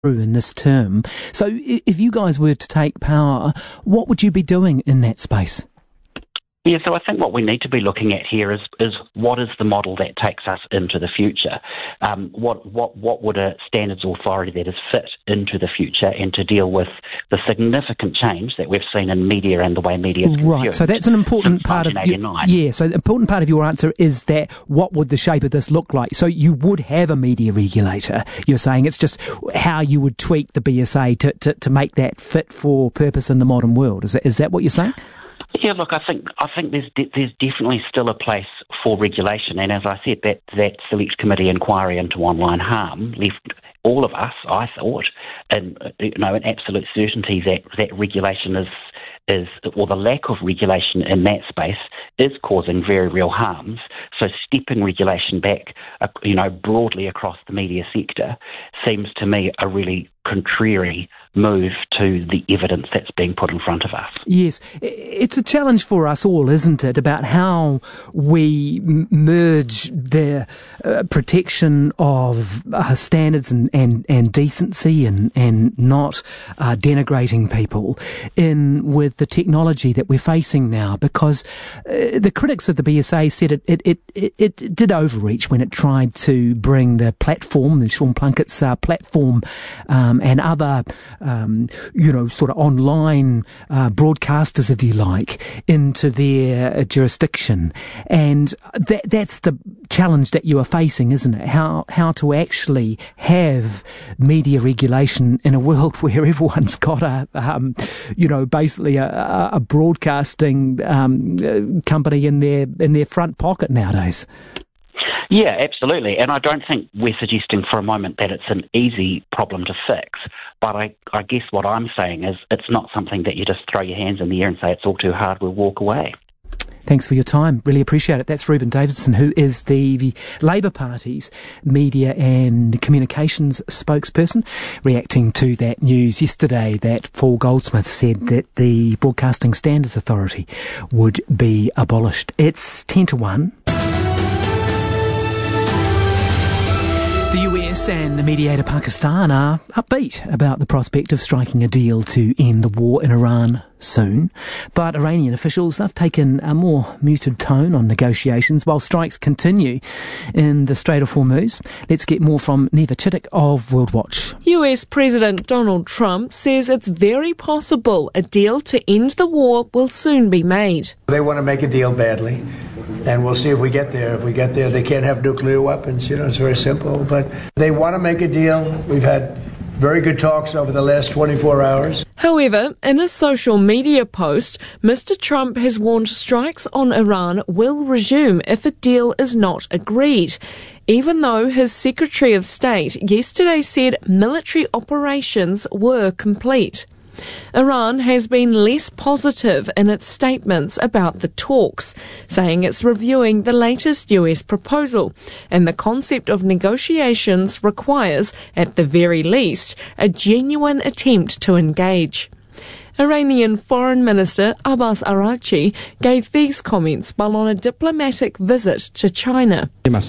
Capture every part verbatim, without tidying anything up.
in this term. So if you guys were to take power, what would you be doing in that space? Yeah, so I think what we need to be looking at here is is what is the model that takes us into the future? Um, what what what would a standards authority that is fit into the future and to deal with the significant change that we've seen in media and the way media is consumed? Right, so that's an important part of your, yeah. So the important part of your answer is that what would the shape of this look like? So you would have a media regulator. You're saying it's just how you would tweak the B S A to to, to make that fit for purpose in the modern world. Is that, is that what you're saying? Yeah, look, I think I think there's de- there's definitely still a place for regulation, and as I said, that that select committee inquiry into online harm left all of us, I thought, in you know, in absolute certainty that that regulation is is or the lack of regulation in that space is causing very real harms. So stepping regulation back, uh, you know, broadly across the media sector seems to me a really contrary move to the evidence that's being put in front of us. Yes, it's a challenge for us all, isn't it, about how we merge the uh, protection of uh, standards and, and, and decency and, and not uh, denigrating people in with the technology that we're facing now, because uh, the critics of the B S A said it, it, it, it, it did overreach when it tried to bring the platform, the Sean Plunkett's uh, platform um, and other Um, you know, sort of online uh, broadcasters, if you like, into their uh, jurisdiction. And that that's the challenge that you are facing, isn't it? How how to actually have media regulation in a world where everyone's got a, um, you know, basically a, a broadcasting um, company in their in their front pocket nowadays. Yeah, absolutely. And I don't think we're suggesting for a moment that it's an easy problem to fix. But I, I guess what I'm saying is it's not something that you just throw your hands in the air and say it's all too hard, we'll walk away. Thanks for your time. Really appreciate it. That's Reuben Davidson, who is the Labour Party's media and communications spokesperson, reacting to that news yesterday that Paul Goldsmith said that the Broadcasting Standards Authority would be abolished. It's ten to one. The U S and the mediator Pakistan are upbeat about the prospect of striking a deal to end the war in Iran soon. But Iranian officials have taken a more muted tone on negotiations while strikes continue in the Strait of Hormuz. Let's get more from Neva Chittick of World Watch. U S President Donald Trump says it's very possible a deal to end the war will soon be made. They want to make a deal badly, and we'll see if we get there. If we get there, they can't have nuclear weapons. You know, it's very simple. But they want to make a deal. We've had very good talks over the last twenty-four hours. However, in a social media post, Mister Trump has warned strikes on Iran will resume if a deal is not agreed, even though his Secretary of State yesterday said military operations were complete. Iran has been less positive in its statements about the talks, saying it's reviewing the latest U S proposal, and the concept of negotiations requires, at the very least, a genuine attempt to engage. Iranian Foreign Minister Abbas Araghchi gave these comments while on a diplomatic visit to China.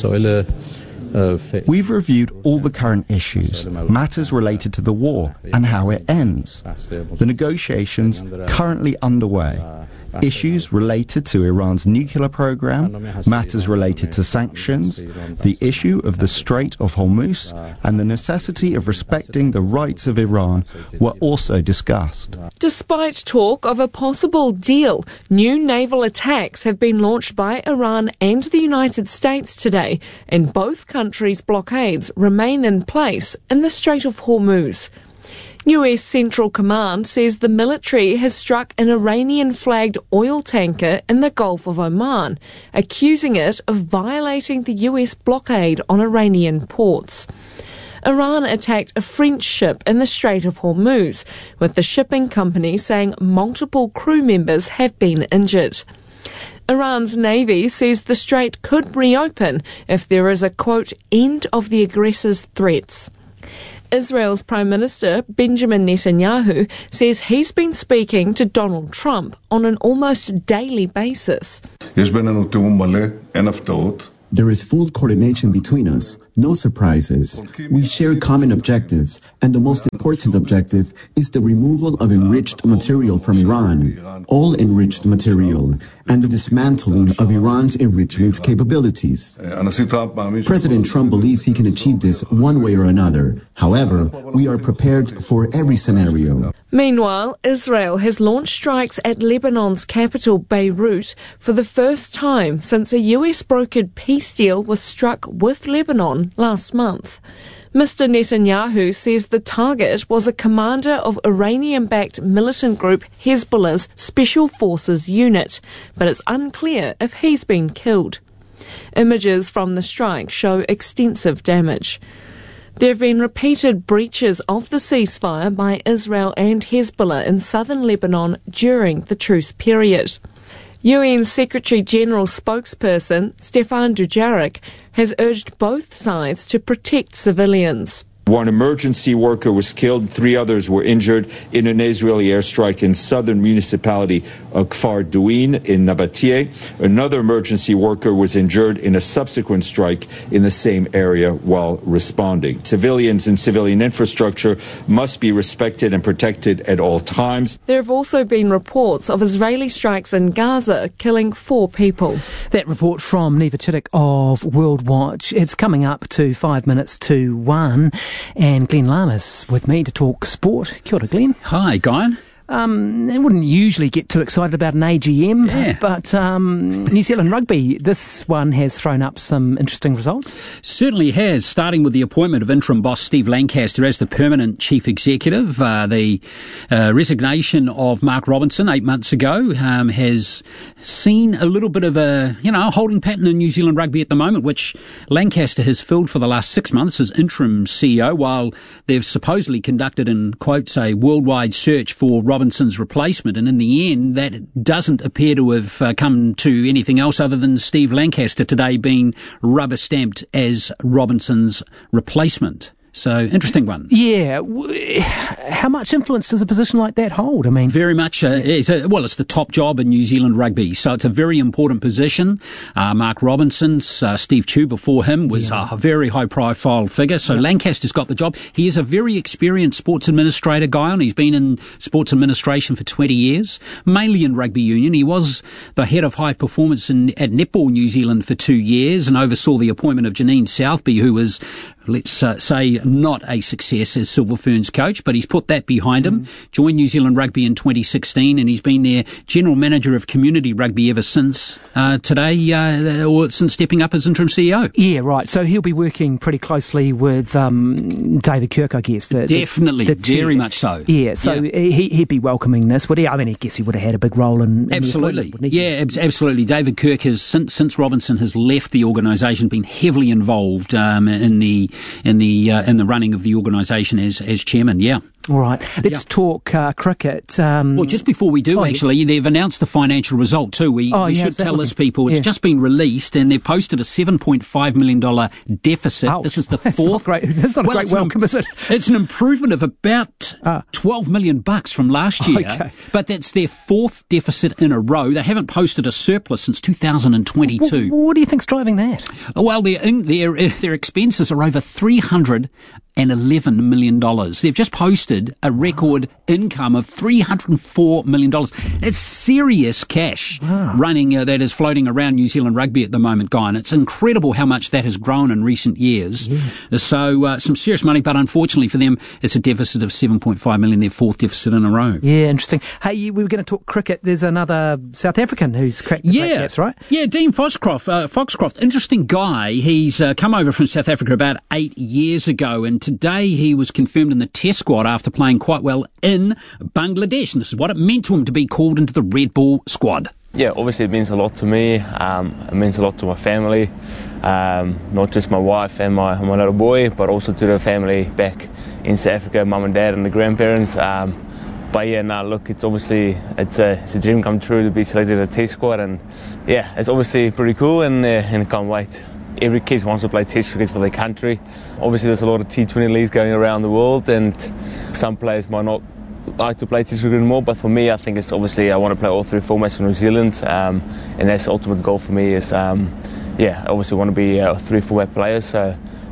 We've reviewed all the current issues, matters related to the war and how it ends. The negotiations currently underway. Issues related to Iran's nuclear program, matters related to sanctions, the issue of the Strait of Hormuz, and the necessity of respecting the rights of Iran were also discussed. Despite talk of a possible deal, new naval attacks have been launched by Iran and the United States today, and both countries' blockades remain in place in the Strait of Hormuz. U S Central Command says the military has struck an Iranian-flagged oil tanker in the Gulf of Oman, accusing it of violating the U S blockade on Iranian ports. Iran attacked a French ship in the Strait of Hormuz, with the shipping company saying multiple crew members have been injured. Iran's navy says the strait could reopen if there is a, quote, end of the aggressor's threats. Israel's Prime Minister Benjamin Netanyahu says he's been speaking to Donald Trump on an almost daily basis. There is full coordination between us no surprises. We share common objectives, and the most important objective is the removal of enriched material from Iran, all enriched material, and the dismantling of Iran's enrichment capabilities. President Trump believes he can achieve this one way or another. However, we are prepared for every scenario. Meanwhile, Israel has launched strikes at Lebanon's capital, Beirut, for the first time since a U S-brokered peace deal was struck with Lebanon last month. Mister Netanyahu says the target was a commander of Iranian-backed militant group Hezbollah's Special Forces unit, but it's unclear if he's been killed. Images from the strike show extensive damage. There have been repeated breaches of the ceasefire by Israel and Hezbollah in southern Lebanon during the truce period. U N Secretary-General spokesperson Stefan Dujarric has urged both sides to protect civilians. One emergency worker was killed, three others were injured in an Israeli airstrike in southern municipality of Kfar Douin in Nabatea. Another emergency worker was injured in a subsequent strike in the same area while responding. Civilians and civilian infrastructure must be respected and protected at all times. There have also been reports of Israeli strikes in Gaza killing four people. That report from Neva Chittick of World Watch. It's coming up to five minutes to one. And Glenn Lamas with me to talk sport. Kia ora, Glenn. Hi, Guyan. Um, I wouldn't usually get too excited about an A G M, yeah. but um, New Zealand Rugby, this one has thrown up some interesting results. Certainly has, starting with the appointment of interim boss Steve Lancaster as the permanent chief executive. Uh, the uh, resignation of Mark Robinson eight months ago um, has seen a little bit of a, you know, holding pattern in New Zealand Rugby at the moment, which Lancaster has filled for the last six months as interim C E O, while they've supposedly conducted, in quotes, a worldwide search for Robinson's replacement, and in the end that doesn't appear to have uh, come to anything else other than Steve Lancaster today being rubber stamped as Robinson's replacement. So, interesting one. Yeah. How much influence does a position like that hold? I mean, very much. Uh, it's a, well, it's the top job in New Zealand Rugby, so it's a very important position. Uh, Mark Robinson's, uh, Steve Tew before him was yeah. a very high-profile figure. So yeah. Lancaster's got the job. He is a very experienced sports administrator guy, and he's been in sports administration for twenty years, mainly in rugby union. He was the head of high performance in, at Netball New Zealand for two years, and oversaw the appointment of Janine Southby, who was, let's uh, say, not a success as Silver Ferns coach, but he's put that behind him. Mm. Joined New Zealand Rugby in twenty sixteen, and he's been their general manager of community rugby ever since uh, today, uh, or since stepping up as interim C E O. Yeah, right. So he'll be working pretty closely with um, David Kirk, I guess. The, Definitely, the, the very much so. Yeah, so yeah. He, he'd be welcoming this, would he? I mean, I guess he would have had a big role in, in absolutely. The wouldn't he? Yeah, ab- absolutely. David Kirk has, since, since Robinson has left the organisation, been heavily involved um, in the in the uh, in the running of the organisation as as chairman. Yeah. All right, let's yeah. talk uh, cricket. Um, well, just before we do, oh, actually, yeah. they've announced the financial result too. We, oh, we yeah, should tell looking? us people it's yeah. just been released, and they've posted a seven point five million dollars deficit. Ouch. This is the That's fourth. Not great. That's not well, a great welcome, an, is it? It's an improvement of about ah. twelve million bucks from last year, okay. but that's their fourth deficit in a row. They haven't posted a surplus since two thousand twenty-two. What, what do you think's driving that? Well, their their their expenses are over three hundred and eleven million dollars. They've just posted a record income of three hundred four million dollars. It's serious cash wow. running uh, that is floating around New Zealand Rugby at the moment, Guy, and it's incredible how much that has grown in recent years. Yeah. So uh, some serious money, but unfortunately for them, it's a deficit of seven point five million, their fourth deficit in a row. Yeah, interesting. Hey, we were going to talk cricket. There's another South African who's cracked the yeah. caps, right? Yeah, Dean Foxcroft. Uh, Foxcroft, interesting guy. He's uh, come over from South Africa about eight years ago, and today he was confirmed in the test squad after playing quite well in Bangladesh. And this is what it meant to him to be called into the Red Bull squad. Yeah, obviously it means a lot to me. Um, it means a lot to my family, um, not just my wife and my, my little boy, but also to the family back in South Africa, mum and dad and the grandparents. Um, but yeah, no, look, it's obviously it's a, it's a dream come true to be selected in a test squad, and yeah, it's obviously pretty cool, and uh, and can't wait. Every kid wants to play test cricket for their country. Obviously there's a lot of T twenty leagues going around the world, and some players might not like to play test cricket anymore, but for me I think it's obviously I want to play all three formats for New Zealand, um, and that's the ultimate goal for me is um, yeah, I obviously want to be a three format player, so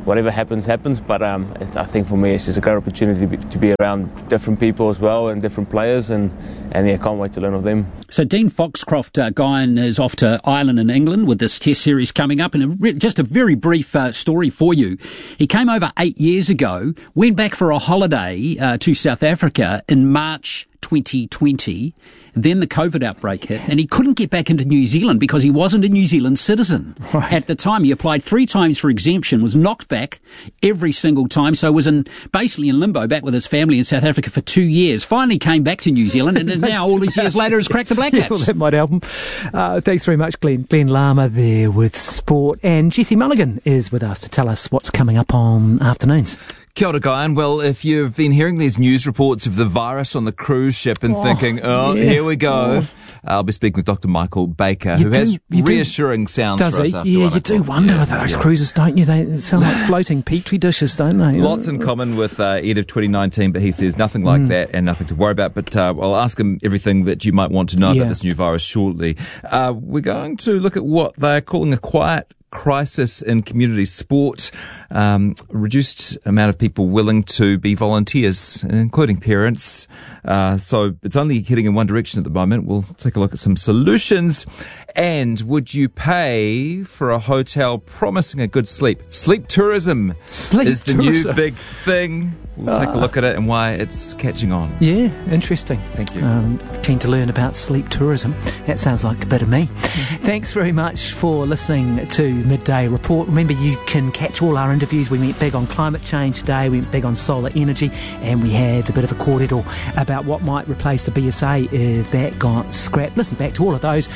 whatever happens, happens. But um, it, I think for me, it's just a great opportunity to be, to be around different people as well and different players, and, and yeah, can't wait to learn of them. So Dean Foxcroft, uh, Guyan, is off to Ireland and England with this Test series coming up. And a re- just a very brief uh, story for you. He came over eight years ago, went back for a holiday uh, to South Africa in March twenty twenty. Then the COVID outbreak hit, and he couldn't get back into New Zealand because he wasn't a New Zealand citizen. Right. At the time, he applied three times for exemption, was knocked back every single time, so was in basically in limbo back with his family in South Africa for two years. Finally came back to New Zealand, and now, all these years later, has cracked the Black Caps. Yeah, well, that might help him. Uh, thanks very much, Glenn. Glenn Lama there with sport. And Jesse Mulligan is with us to tell us what's coming up on afternoons. Kia ora, Guyan. Well, if you've been hearing these news reports of the virus on the cruise ship and oh, thinking, oh, yeah. here we go, oh. I'll be speaking with Doctor Michael Baker, you who do, has reassuring do, sounds does for us he? after Yeah, what you I do thought. wonder yeah, with those yeah. cruises, don't you? They sound like floating petri dishes, don't they? Lots in common with uh, Ed of twenty nineteen, but he says nothing like mm. that and nothing to worry about. But uh, I'll ask him everything that you might want to know yeah. about this new virus shortly. Uh, we're going to look at what they're calling a quiet crisis in community sport, um, reduced amount of people willing to be volunteers, including parents. Uh, so it's only heading in one direction at the moment. We'll take a look at some solutions. And would you pay for a hotel promising a good sleep? Sleep tourism sleep is the tourism. new big thing. We'll take a look at it and why it's catching on. Yeah, interesting. Thank you. Um, keen to learn about sleep tourism. That sounds like a bit of me. Thanks very much for listening to Midday Report. Remember, you can catch all our interviews. We went big on climate change today, we went big on solar energy, and we had a bit of a kōrero about what might replace the B S A if that got scrapped. Listen back to all of those,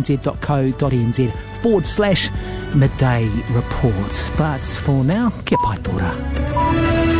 rnz.co.nz forward slash midday reports. But for now, kia pai tōra.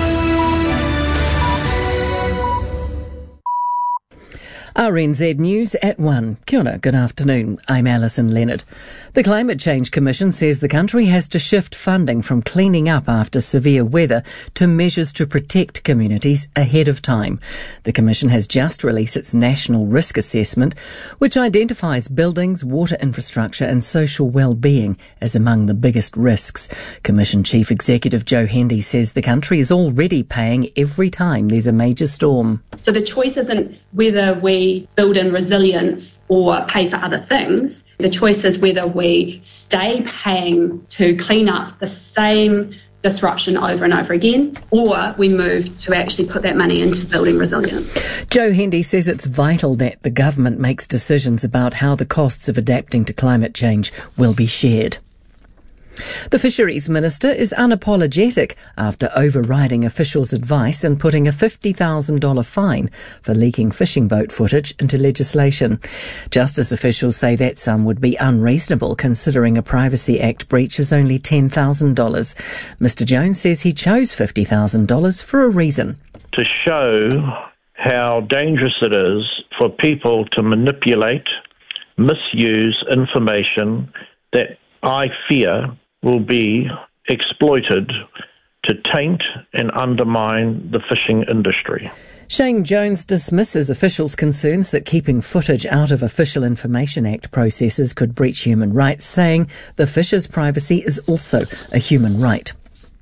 R N Z News at one. Kia ora, good afternoon. I'm Alison Leonard. The Climate Change Commission says the country has to shift funding from cleaning up after severe weather to measures to protect communities ahead of time. The Commission has just released its National Risk Assessment, which identifies buildings, water infrastructure and social well-being as among the biggest risks. Commission Chief Executive Joe Hendy says the country is already paying every time there's a major storm. So the choice isn't whether we build in resilience or pay for other things. The choice is whether we stay paying to clean up the same disruption over and over again, or we move to actually put that money into building resilience. Joe Hendy says it's vital that the government makes decisions about how the costs of adapting to climate change will be shared. The Fisheries Minister is unapologetic after overriding officials' advice and putting a fifty thousand dollars fine for leaking fishing boat footage into legislation. Justice officials say that sum would be unreasonable considering a Privacy Act breach is only ten thousand dollars. Mister Jones says he chose fifty thousand dollars for a reason. To show how dangerous it is for people to manipulate, misuse information that I fear will be exploited to taint and undermine the fishing industry. Shane Jones dismisses officials' concerns that keeping footage out of Official Information Act processes could breach human rights, saying the fisher's privacy is also a human right.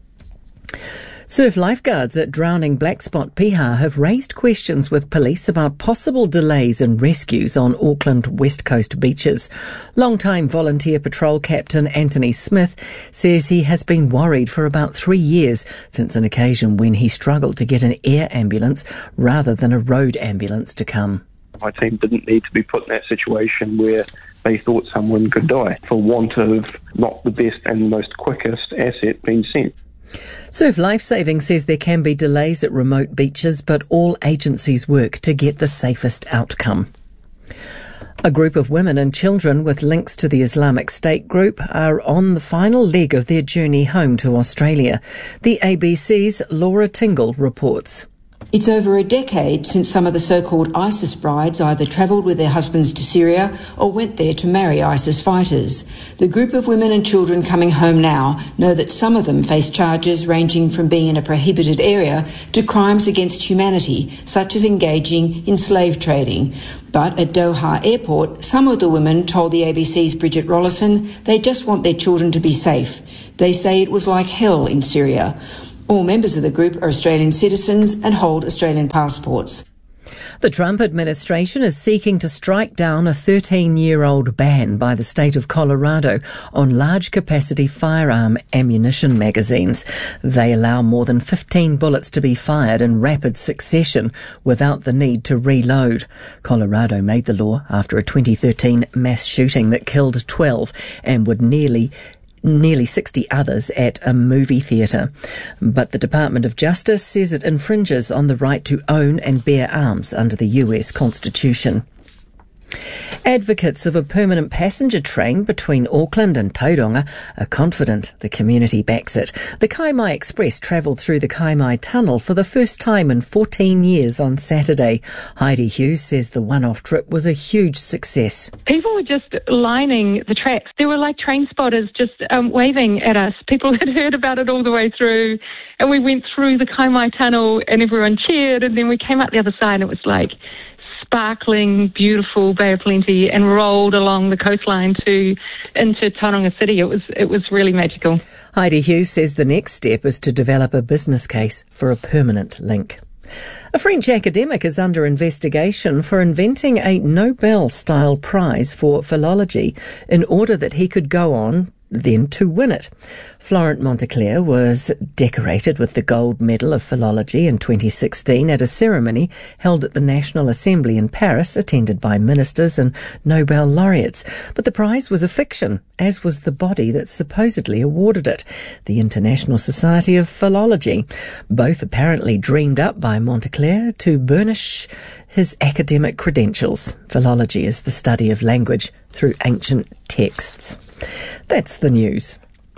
Surf lifeguards at Drowning Black Spot Piha have raised questions with police about possible delays in rescues on Auckland West Coast beaches. Long-time volunteer patrol captain Anthony Smith says he has been worried for about three years since an occasion when he struggled to get an air ambulance rather than a road ambulance to come. My team didn't need to be put in that situation where they thought someone could die for want of not the best and most quickest asset being sent. Surf Lifesaving says there can be delays at remote beaches, but all agencies work to get the safest outcome. A group of women and children with links to the Islamic State group are on the final leg of their journey home to Australia. The A B C's Laura Tingle reports. It's over a decade since some of the so-called ISIS brides either travelled with their husbands to Syria or went there to marry ISIS fighters. The group of women and children coming home now know that some of them face charges ranging from being in a prohibited area to crimes against humanity, such as engaging in slave trading. But at Doha Airport, some of the women told the A B C's Bridget Rollison they just want their children to be safe. They say it was like hell in Syria. All members of the group are Australian citizens and hold Australian passports. The Trump administration is seeking to strike down a thirteen-year-old ban by the state of Colorado on large-capacity firearm ammunition magazines. They allow more than fifteen bullets to be fired in rapid succession without the need to reload. Colorado made the law after a twenty thirteen mass shooting that killed twelve and would nearly nearly sixty others at a movie theatre. But the Department of Justice says it infringes on the right to own and bear arms under the U S Constitution. Advocates of a permanent passenger train between Auckland and Tauranga are confident the community backs it. The Kaimai Express travelled through the Kaimai Tunnel for the first time in fourteen years on Saturday. Heidi Hughes says the one-off trip was a huge success. People were just lining the tracks. There were like train spotters just um, waving at us. People had heard about it all the way through, and we went through the Kaimai Tunnel and everyone cheered, and then we came out the other side and it was like sparkling, beautiful Bay of Plenty, and rolled along the coastline to into Tauranga City. It was it was really magical. Heidi Hughes says the next step is to develop a business case for a permanent link. A French academic is under investigation for inventing a Nobel-style prize for philology in order that he could go on then to win it. Florent Monteclair was decorated with the Gold Medal of Philology in twenty sixteen at a ceremony held at the National Assembly in Paris, attended by ministers and Nobel laureates. But the prize was a fiction, as was the body that supposedly awarded it, the International Society of Philology. Both apparently dreamed up by Monteclair to burnish his academic credentials. Philology is the study of language through ancient texts. That's the news.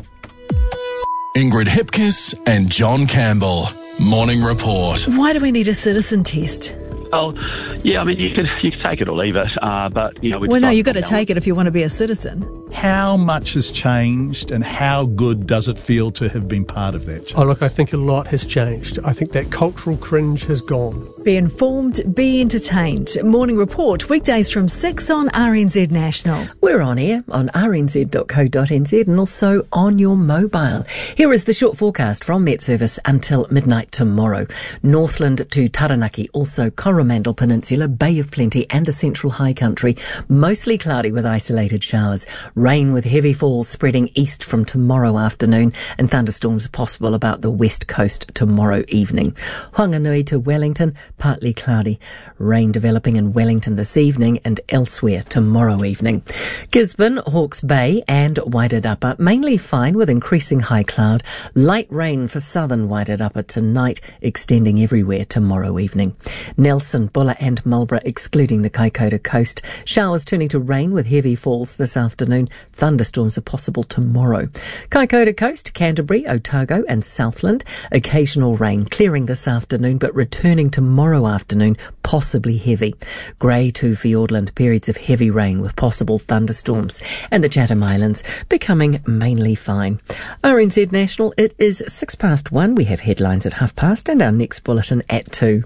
Ingrid Hipkiss and John Campbell. Morning Report. Why do we need a citizen test? Oh, yeah, I mean, you could you could take it or leave it, uh, but, you know... Well, no, you've got to take it if you want to be a citizen. How much has changed and how good does it feel to have been part of that change? Oh, look, I think a lot has changed. I think that cultural cringe has gone. Be informed, be entertained. Morning Report, weekdays from six on R N Z National. We're on air on r n z dot co dot n z and also on your mobile. Here is the short forecast from Met Service until midnight tomorrow. Northland to Taranaki, also Coromandel Peninsula, Bay of Plenty and the Central High Country. Mostly cloudy with isolated showers. Rain with heavy falls spreading east from tomorrow afternoon and thunderstorms possible about the west coast tomorrow evening. Whanganui to Wellington, partly cloudy. Rain developing in Wellington this evening and elsewhere tomorrow evening. Gisborne, Hawke's Bay and Wairarapa, mainly fine with increasing high cloud. Light rain for southern Wairarapa tonight, extending everywhere tomorrow evening. Nelson, Buller and Marlborough excluding the Kaikoura coast. Showers turning to rain with heavy falls this afternoon. Thunderstorms are possible tomorrow. Kaikoura coast, Canterbury, Otago and Southland. Occasional rain clearing this afternoon but returning tomorrow afternoon, possibly heavy. Grey to Fiordland, periods of heavy rain with possible thunderstorms. And the Chatham Islands becoming mainly fine. R N Z National, it is six past one. We have headlines at half past and our next bulletin at two.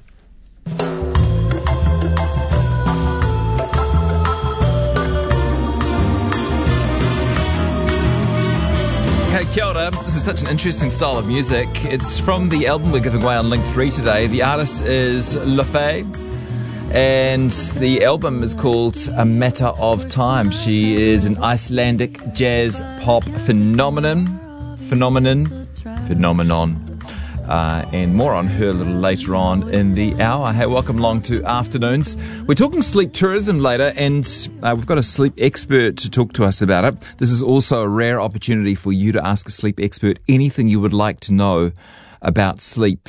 Hey, kia ora. This is such an interesting style of music. It's from the album we're giving away on Link three today. The artist is Lefay, and the album is called A Matter of Time. She is an Icelandic jazz pop phenomenon. Phenomenon. Phenomenon. Uh, and more on her a little later on in the hour. Hey, welcome along to Afternoons. We're talking sleep tourism later, and uh, we've got a sleep expert to talk to us about it. This is also a rare opportunity for you to ask a sleep expert anything you would like to know about sleep,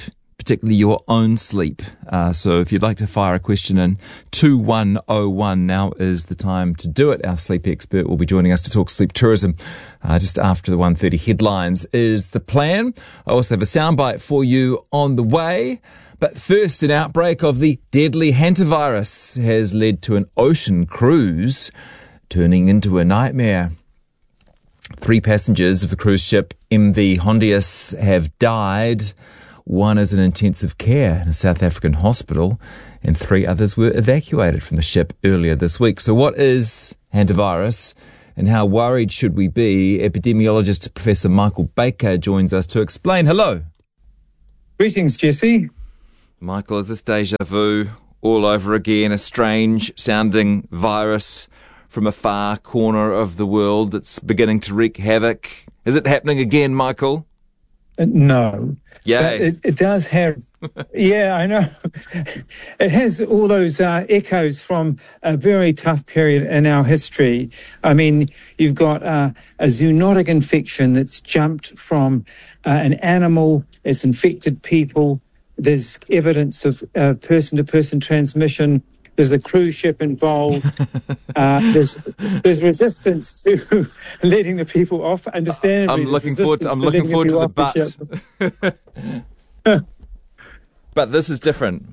particularly your own sleep. Uh, so if you'd like to fire a question in two one oh one, now is the time to do it. Our sleep expert will be joining us to talk sleep tourism uh, just after the one thirty headlines is the plan. I also have a soundbite for you on the way. But first, an outbreak of the deadly hantavirus has led to an ocean cruise turning into a nightmare. Three passengers of the cruise ship M V Hondius have died. One is in intensive care in a South African hospital, and three others were evacuated from the ship earlier this week. So what is hantavirus, and how worried should we be? Epidemiologist Professor Michael Baker joins us to explain. Hello. Greetings, Jesse. Michael, is this deja vu all over again? A strange-sounding virus from a far corner of the world that's beginning to wreak havoc. Is it happening again, Michael? Uh, no. Yeah. It, it does have, yeah, I know. It has all those uh, echoes from a very tough period in our history. I mean, you've got uh, a zoonotic infection that's jumped from uh, an animal, it's infected people. There's evidence of uh, person-to-person transmission. There's a cruise ship involved. Uh, there's, there's resistance to letting the people off. Understandably, I'm looking forward. To, I'm to looking forward to the but. The but this is different.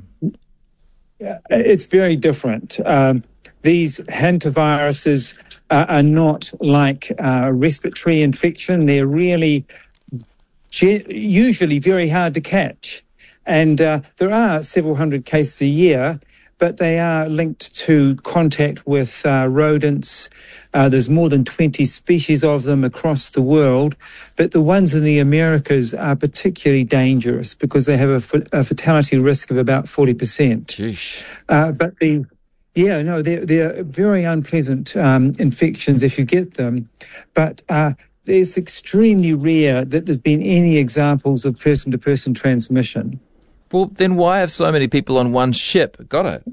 It's very different. Um, these hantaviruses uh, are not like uh, respiratory infection. They're really ge- usually very hard to catch. And uh, there are several hundred cases a year, but they are linked to contact with uh, rodents. Uh, there's more than twenty species of them across the world, but the ones in the Americas are particularly dangerous because they have a, f- a fatality risk of about forty percent. Uh, but the Yeah, no, they're, they're very unpleasant um, infections if you get them, but uh, it's extremely rare that there's been any examples of person-to-person transmission. Well, then why have so many people on one ship got it?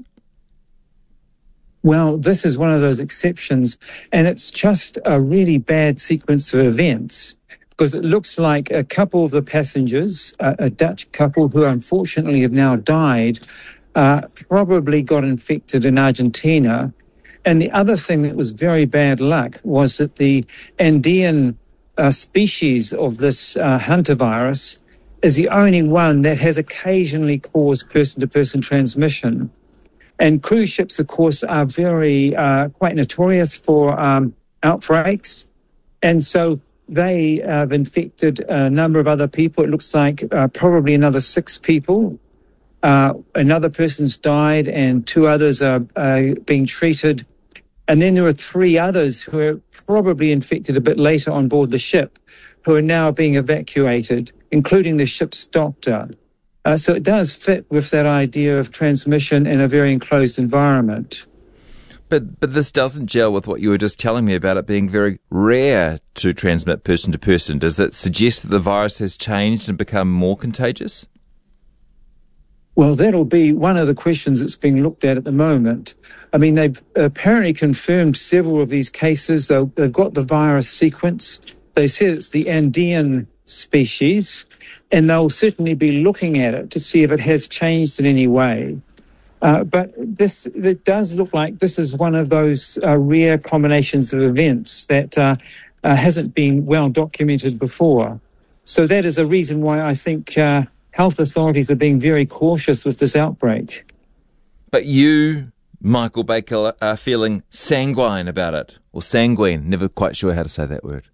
Well, this is one of those exceptions, and it's just a really bad sequence of events because it looks like a couple of the passengers, a, a Dutch couple who unfortunately have now died, uh, probably got infected in Argentina. And the other thing that was very bad luck was that the Andean uh, species of this uh, hantavirus is the only one that has occasionally caused person-to-person transmission. And cruise ships, of course, are very, uh, quite notorious for um, outbreaks. And so they have infected a number of other people. It looks like uh, probably another six people. Uh, another person's died and two others are uh, being treated. And then there are three others who are probably infected a bit later on board the ship who are now being evacuated, including the ship's doctor. Uh, so it does fit with that idea of transmission in a very enclosed environment. But but this doesn't gel with what you were just telling me about it being very rare to transmit person to person. Does that suggest that the virus has changed and become more contagious? Well, that'll be one of the questions that's being looked at at the moment. I mean, they've apparently confirmed several of these cases. They've, they've got the virus sequence. They said it's the Andean species, and they'll certainly be looking at it to see if it has changed in any way. Uh, but this it does look like this is one of those uh, rare combinations of events that uh, uh, hasn't been well documented before. So that is a reason why I think uh, health authorities are being very cautious with this outbreak. But you, Michael Baker, are feeling sanguine about it, or sanguine, never quite sure how to say that word.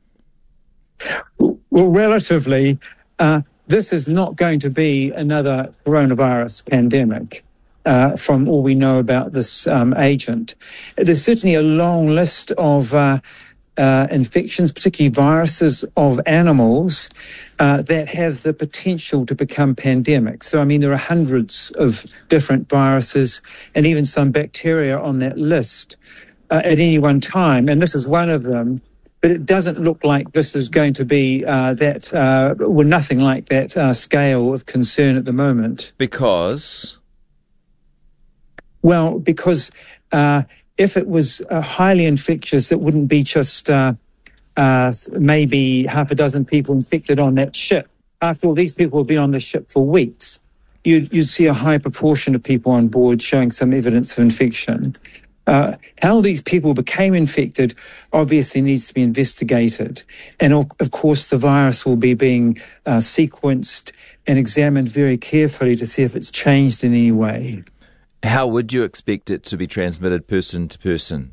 Well, relatively, uh, this is not going to be another coronavirus pandemic uh, from all we know about this um, agent. There's certainly a long list of uh, uh, infections, particularly viruses of animals, uh, that have the potential to become pandemics. So, I mean, there are hundreds of different viruses and even some bacteria on that list uh, at any one time, and this is one of them. But it doesn't look like this is going to be uh, that, uh, well, nothing like that uh, scale of concern at the moment. Because? Well, because uh, if it was uh, highly infectious, it wouldn't be just uh, uh, maybe half a dozen people infected on that ship. after all, these people have been on the ship for weeks. You'd, you'd see a high proportion of people on board showing some evidence of infection. Uh, how these people became infected obviously needs to be investigated. And of, of course, the virus will be being uh, sequenced and examined very carefully to see if it's changed in any way. How would you expect it to be transmitted person to person?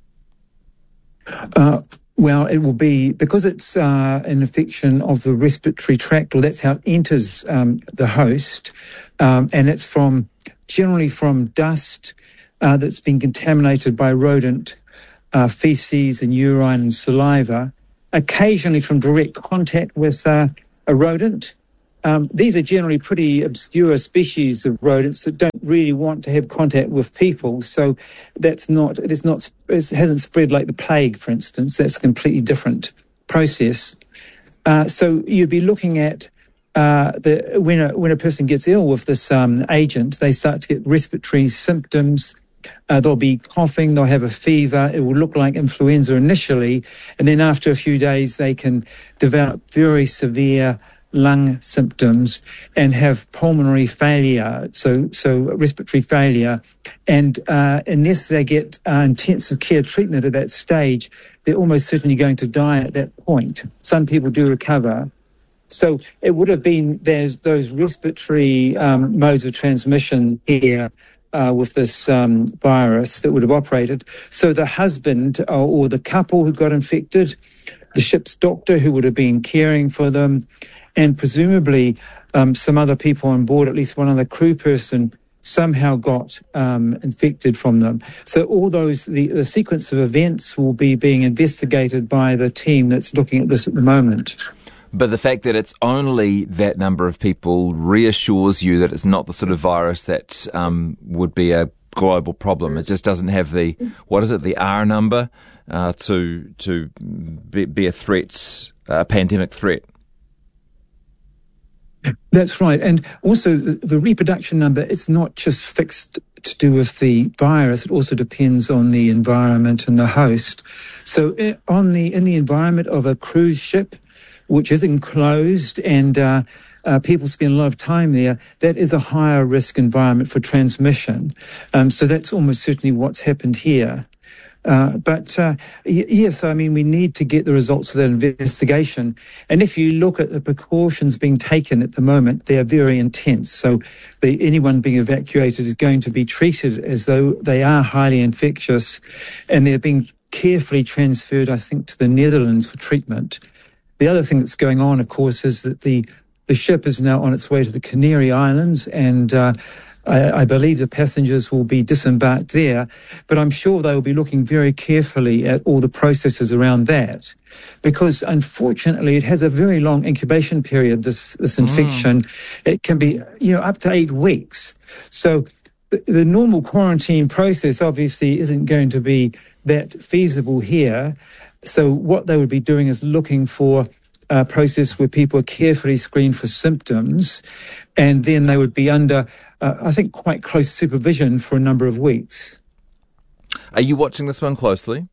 Uh, well, it will be, because it's uh, an infection of the respiratory tract, or that's how it enters um, the host, um, and it's from generally from dust uh, that's been contaminated by rodent uh, feces and urine and saliva, occasionally from direct contact with uh, a rodent. Um, these are generally pretty obscure species of rodents that don't really want to have contact with people. So that's not, it's not, it hasn't spread like the plague, for instance. That's a completely different process. Uh, so you'd be looking at uh, the when a when a person gets ill with this um, agent, they start to get respiratory symptoms. Uh, they'll be coughing, they'll have a fever, it will look like influenza initially, and then after a few days they can develop very severe lung symptoms and have pulmonary failure, so so respiratory failure, and uh, unless they get uh, intensive care treatment at that stage, they're almost certainly going to die at that point. Some people do recover. So it would have been there's those respiratory um, modes of transmission here uh, with this um, virus that would have operated. So the husband or, or the couple who got infected, the ship's doctor who would have been caring for them, and presumably um, some other people on board, at least one other crew person, somehow got um, infected from them. So all those, the, the sequence of events will be being investigated by the team that's looking at this at the moment. But the fact that it's only that number of people reassures you that it's not the sort of virus that um, would be a global problem. It just doesn't have the, what is it, the R number uh, to to be, be a threat, a pandemic threat. That's right. And also the, the reproduction number, it's not just fixed to do with the virus. It also depends on the environment and the host. So on the in the environment of a cruise ship, which is enclosed and uh, uh, people spend a lot of time there, that is a higher risk environment for transmission. Um, so that's almost certainly what's happened here. Uh, but uh, y- yes, I mean, we need to get the results of that investigation. And if you look at the precautions being taken at the moment, they are very intense. So the, anyone being evacuated is going to be treated as though they are highly infectious, and they're being carefully transferred, I think, to the Netherlands for treatment. The other thing that's going on, of course, is that the, the ship is now on its way to the Canary Islands, and uh, I, I believe the passengers will be disembarked there, but I'm sure they will be looking very carefully at all the processes around that, because unfortunately it has a very long incubation period, this, this infection. Mm. It can be, you know, up to eight weeks. So the, the normal quarantine process obviously isn't going to be that feasible here. So what they would be doing is looking for a process where people are carefully screened for symptoms, and then they would be under, uh, I think, quite close supervision for a number of weeks. Are you watching this one closely?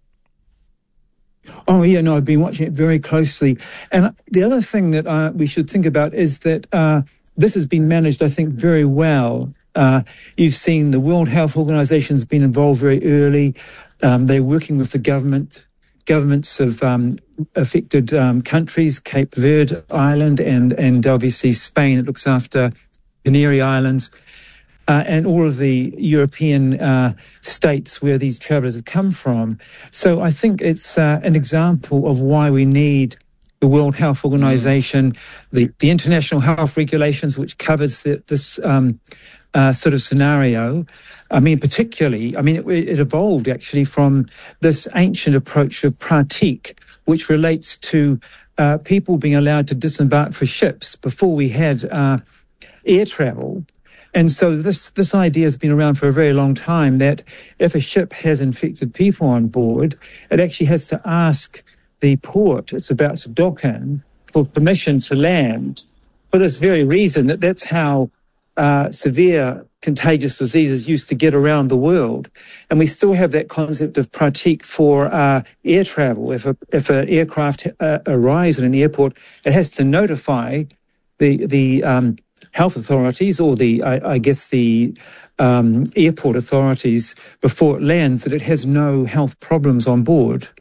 Oh, yeah, no, I've been watching it very closely. And the other thing that uh, we should think about is that uh, this has been managed, I think, very well. Uh, you've seen the World Health Organization has been involved very early. Um, they're working with the government. Governments of um, affected um, countries, Cape Verde Island, and and obviously Spain, that looks after Canary Islands, uh, and all of the European uh, states where these travellers have come from. So I think it's uh, an example of why we need the World Health Organization, mm. the, the international health regulations, which covers the, this um, uh, sort of scenario. I mean, particularly, I mean, it, it evolved actually from this ancient approach of pratique, which relates to uh, people being allowed to disembark for ships before we had uh, air travel. And so this, this idea has been around for a very long time, that if a ship has infected people on board, it actually has to ask the port it's about to dock in for permission to land, for this very reason, that that's how uh, severe contagious diseases used to get around the world. And we still have that concept of pratique for uh, air travel. If a, if an aircraft uh, arrives at an airport, it has to notify the the um, health authorities, or the I, I guess the um, airport authorities, before it lands, that it has no health problems on board.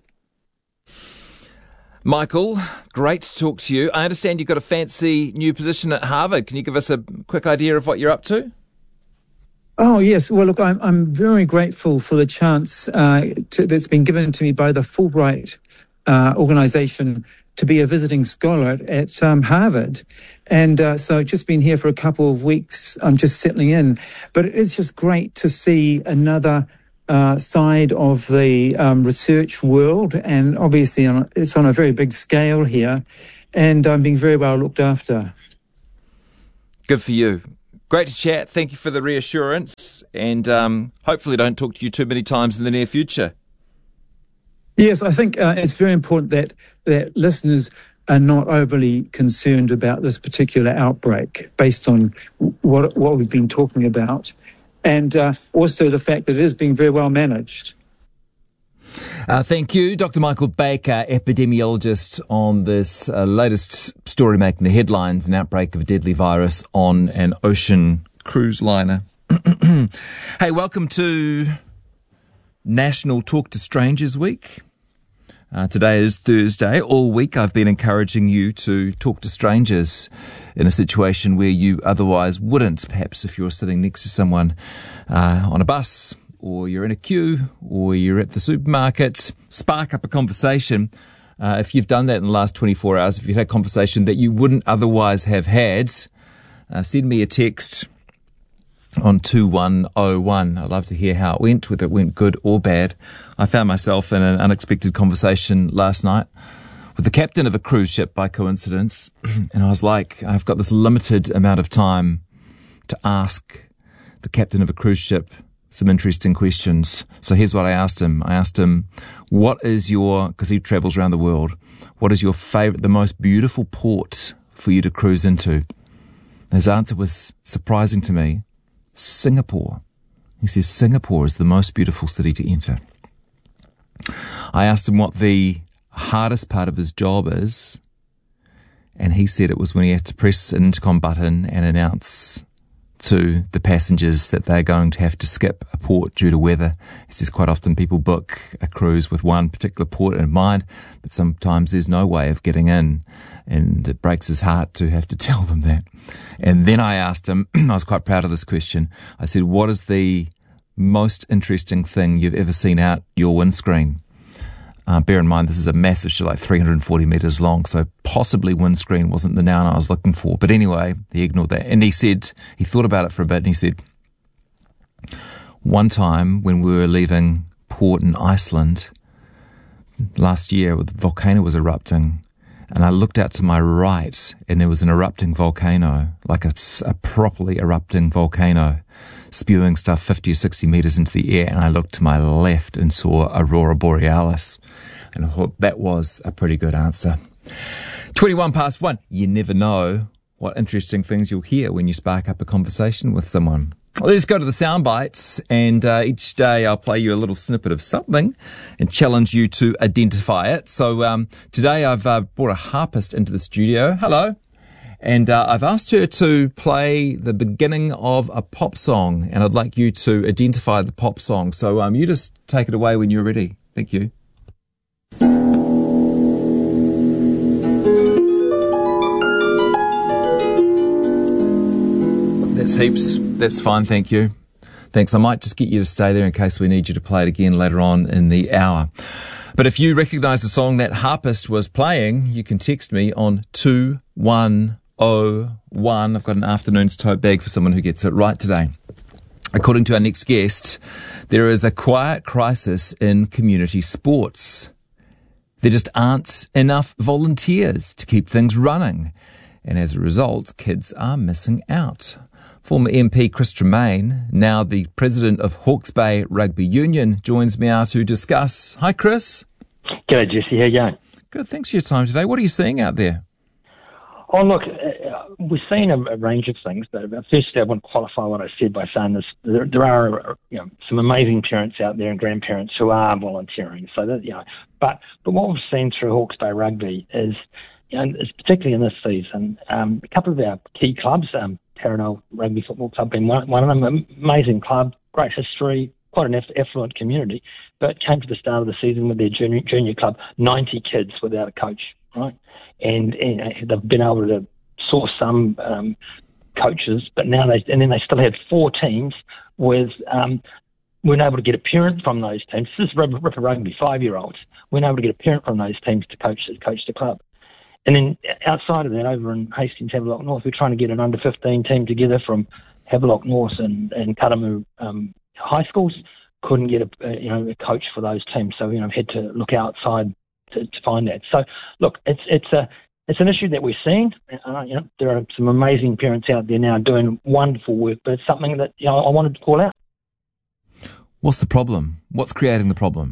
Michael, great to talk to you. I understand you've got a fancy new position at Harvard. Can you give us a quick idea of what you're up to? Oh, yes. Well, look, I'm, I'm very grateful for the chance uh, to, that's been given to me by the Fulbright uh, organisation to be a visiting scholar at, at um, Harvard. And uh, so I've just been here for a couple of weeks. I'm just settling in. But it is just great to see another uh, side of the um, research world. And obviously on a, it's on a very big scale here. And I'm being very well looked after. Good for you. Great to chat. Thank you for the reassurance, and um, hopefully don't talk to you too many times in the near future. Yes, I think uh, it's very important that, that listeners are not overly concerned about this particular outbreak based on what what we've been talking about, and uh, also the fact that it is being very well managed. Uh, thank you, Doctor Michael Baker, epidemiologist, on this uh, latest story making the headlines, an outbreak of a deadly virus on an ocean cruise liner. Hey, welcome to National Talk to Strangers Week. Uh, today is Thursday. All week I've been encouraging you to talk to strangers in a situation where you otherwise wouldn't, perhaps if you're sitting next to someone uh, on a bus, or you're in a queue, or you're at the supermarket. Spark up a conversation. Uh, if you've done that in the last twenty-four hours, if you've had a conversation that you wouldn't otherwise have had, uh, send me a text on two one oh one. I'd love to hear how it went, whether it went good or bad. I found myself in an unexpected conversation last night with the captain of a cruise ship by coincidence, and I was like, I've got this limited amount of time to ask the captain of a cruise ship some interesting questions. So here's what I asked him. I asked him, what is your, because he travels around the world, what is your favourite, the most beautiful port for you to cruise into? His answer was surprising to me. Singapore. He says Singapore is the most beautiful city to enter. I asked him what the hardest part of his job is, and he said it was when he had to press an intercom button and announce to the passengers that they're going to have to skip a port due to weather. He says quite often people book a cruise with one particular port in mind, but sometimes there's no way of getting in, and it breaks his heart to have to tell them that. And then I asked him, I was quite proud of this question, I said, what is the most interesting thing you've ever seen out your windscreen? Uh, bear in mind, this is a massive ship, like three hundred forty metres long, so possibly windscreen wasn't the noun I was looking for. But anyway, he ignored that. And he said, he thought about it for a bit, and he said, one time when we were leaving port in Iceland last year, the volcano was erupting, and I looked out to my right, and there was an erupting volcano, like a, a properly erupting volcano, spewing stuff fifty or sixty metres into the air, and I looked to my left and saw Aurora Borealis, and I thought that was a pretty good answer. twenty-one past one. You never know what interesting things you'll hear when you spark up a conversation with someone. Let's go to the sound bites, and uh, each day I'll play you a little snippet of something and challenge you to identify it. So um, today I've uh, brought a harpist into the studio. Hello. And uh, I've asked her to play the beginning of a pop song, and I'd like you to identify the pop song. So um, you just take it away when you're ready. Thank you. That's heaps. That's fine, thank you. Thanks. I might just get you to stay there in case we need you to play it again later on in the hour. But if you recognise the song that harpist was playing, you can text me on two one oh one. I've got an afternoon's tote bag for someone who gets it right today. According to our next guest, there is a quiet crisis in community sports. There just aren't enough volunteers to keep things running, and as a result, kids are missing out. Former M P Chris Tremaine, now the president of Hawke's Bay Rugby Union, joins me now to discuss. Hi, Chris. G'day, Jesse. How you going? Good. Thanks for your time today. What are you seeing out there? Oh, look, uh, we're seeing a, a range of things. But firstly, I want to qualify what I said by saying this. There, there are you know, some amazing parents out there and grandparents who are volunteering. So that you know, but but what we've seen through Hawke's Bay Rugby is you know, particularly in this season, um, a couple of our key clubs, um, Taranau Rugby Football Club being one, one of them, amazing club, great history, quite an affluent community, but came to the start of the season with their junior, junior club, ninety kids without a coach, right? And, and they've been able to source some um, coaches, but now they, and then they still had four teams with, um, weren't able to get a parent from those teams. This is Ripper Rugby, five-year-olds. Weren't able to get a parent from those teams to coach, to coach the club. And then outside of that, over in Hastings, Havelock North, we're trying to get an under fifteen team together from Havelock North and, and Karamu um, high schools. Couldn't get a, a you know a coach for those teams, so you know had to look outside to, to find that. So look, it's it's a it's an issue that we're seeing. Uh, you know, there are some amazing parents out there now doing wonderful work, but it's something that you know I wanted to call out. What's the problem? What's creating the problem?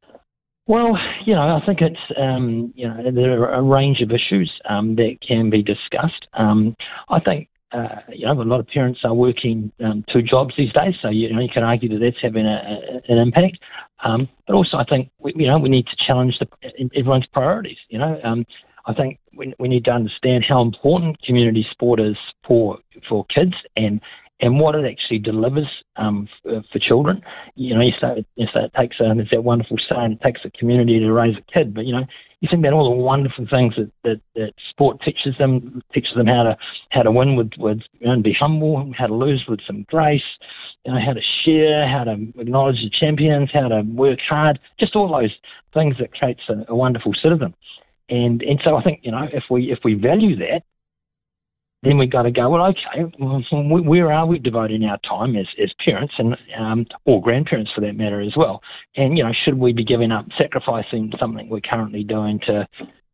Well, you know, I think it's, um, you know, there are a range of issues um, that can be discussed. Um, I think, uh, you know, a lot of parents are working um, two jobs these days, so, you know, you can argue that that's having a, a, an impact. Um, but also I think, we, you know, we need to challenge the, everyone's priorities, you know. Um, I think we, we need to understand how important community sport is for for kids and and what it actually delivers um, for, for children. You know, you say, you say it takes a, there's that wonderful saying, it takes a community to raise a kid, but, you know, you think about all the wonderful things that, that, that sport teaches them, teaches them how to how to win with, with you know, be humble, how to lose with some grace, you know, how to share, how to acknowledge the champions, how to work hard, just all those things that creates a, a wonderful citizen. And and so I think, you know, if we if we value that, then we've got to go, well, okay, well, where are we devoting our time as, as parents and um, or grandparents for that matter as well? And, you know, should we be giving up, sacrificing something we're currently doing to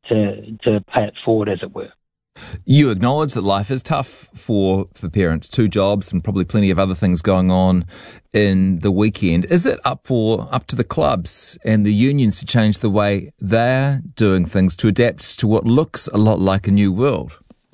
to to pay it forward, as it were? You acknowledge that life is tough for, for parents, two jobs and probably plenty of other things going on in the weekend. Is it up for up to the clubs and the unions to change the way they're doing things to adapt to what looks a lot like a new world?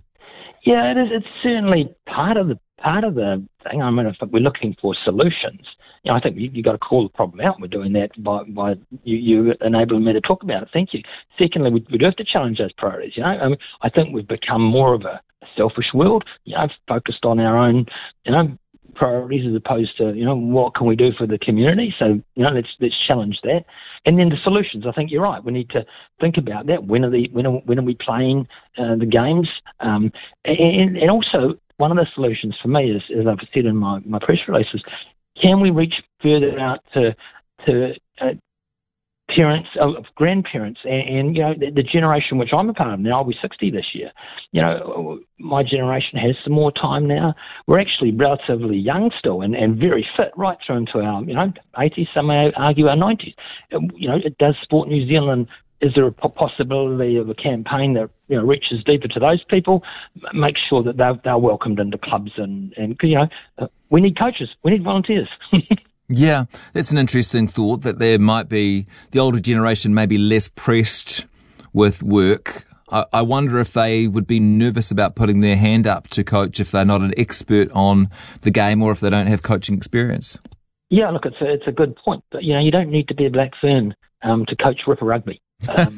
Yeah, it is. It's certainly part of the part of the thing. I mean, if we're looking for solutions, you know, I think you, you got to call the problem out. We're doing that by by you, you enabling me to talk about it. Thank you. Secondly, we, we do have to challenge those priorities. You know, I mean, I think we've become more of a selfish world. You know, focused on our own, you know, priorities as opposed to, you know, what can we do for the community? So, you know, let's let's challenge that. And then the solutions, I think you're right. We need to think about that. When are the when are, when are we playing uh, the games? Um, and, and also, one of the solutions for me is, as I've said in my, my press releases, can we reach further out to to uh, parents, uh, grandparents, and, and you know the, the generation which I'm a part of now. I'll be sixty this year. You know, my generation has some more time now. We're actually relatively young still, and, and very fit, right through into our you know eighties. Some may argue our nineties. You know, it does Sport New Zealand. Is there a possibility of a campaign that you know reaches deeper to those people? Make sure that they're, they're welcomed into clubs, and and you know uh, we need coaches, we need volunteers. Yeah, that's an interesting thought, that there might be, the older generation may be less pressed with work. I, I wonder if they would be nervous about putting their hand up to coach if they're not an expert on the game or if they don't have coaching experience. Yeah, look, it's a, it's a good point. But, you know, you don't need to be a black fern um, to coach Ripper Rugby. Um,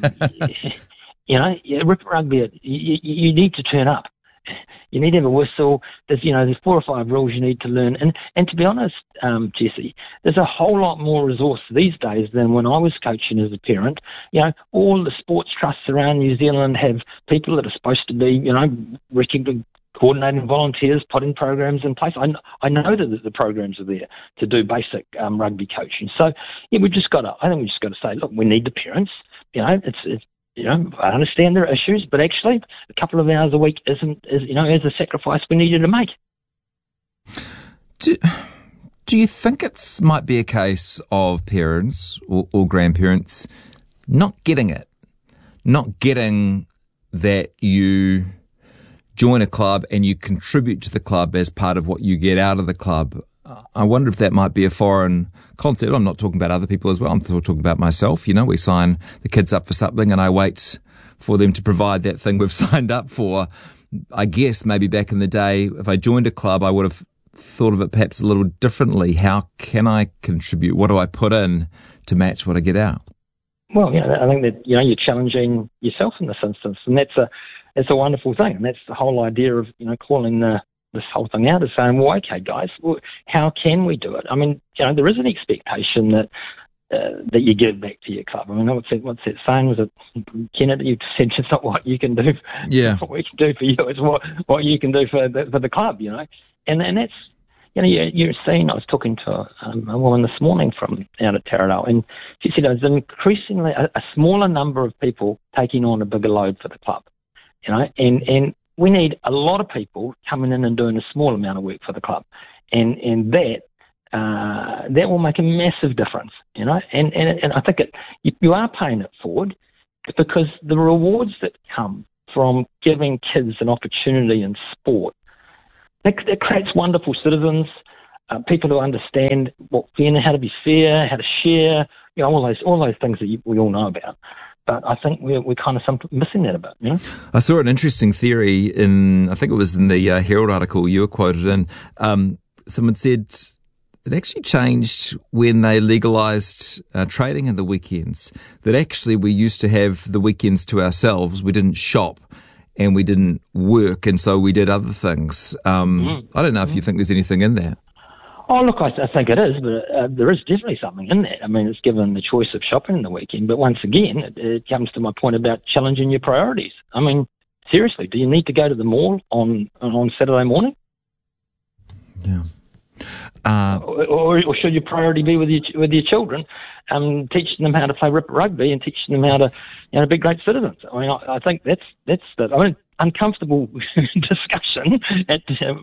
you know, Ripper Rugby, you, you need to turn up. You need to have a whistle. There's, you know, there's four or five rules you need to learn. And, and to be honest, um, Jesse, there's a whole lot more resource these days than when I was coaching as a parent. You know, all the sports trusts around New Zealand have people that are supposed to be, you know, recognized, coordinating volunteers, putting programs in place. I, I know that the programs are there to do basic um, rugby coaching. So, yeah, we've just got to, I think we've just got to say, look, we need the parents. You know, it's, it's, You know, I understand there are issues, but actually a couple of hours a week isn't, is, you know, is a sacrifice we needed to make. Do, do you think it's might be a case of parents or, or grandparents not getting it, not getting that you join a club and you contribute to the club as part of what you get out of the club? I wonder if that might be a foreign concept. I'm not talking about other people as well. I'm talking about myself. You know, we sign the kids up for something and I wait for them to provide that thing we've signed up for. I guess maybe back in the day, if I joined a club, I would have thought of it perhaps a little differently. How can I contribute? What do I put in to match what I get out? Well, you know, I think that, you know, you're challenging yourself in this instance, and that's a that's a wonderful thing, and that's the whole idea of, you know, calling the, this whole thing out, is saying, well, okay, guys, well, how can we do it? I mean, you know, there is an expectation that uh, that you give back to your club. I mean, what's that, what's that saying? Was it Kennedy? You said it's not what you can do. Yeah. What we can do for you, it's what what you can do for the, for the club, you know, and and that's. You know, you're, you're seeing, I was talking to um, a woman this morning from out at Taradale, and she said there's increasingly a, a smaller number of people taking on a bigger load for the club, you know, and, and we need a lot of people coming in and doing a small amount of work for the club, and and that uh, that will make a massive difference, you know, and, and, and I think it, you, you are paying it forward, because the rewards that come from giving kids an opportunity in sport, It, it creates wonderful citizens, uh, people who understand what fair, how to be fair, how to share, you know, all those all those things that you, we all know about. But I think we're we're kind of some, missing that a bit. You know? I saw an interesting theory in, I think it was in the uh, Herald article you were quoted in. Um, someone said it actually changed when they legalised uh, trading in the weekends. That actually we used to have the weekends to ourselves. We didn't shop. And we didn't work, and so we did other things. Um, mm. I don't know if you think there's anything in that. Oh, look, I, I think it is, but uh, there is definitely something in that. I mean, it's given the choice of shopping in the weekend, but once again, it, it comes to my point about challenging your priorities. I mean, seriously, do you need to go to the mall on on Saturday morning? Yeah. Uh, or, or, or should your priority be with your with your children, um, teaching them how to play rugby and teaching them how to, you know, be great citizens? I mean, I, I think that's that's the I mean, uncomfortable discussion, at,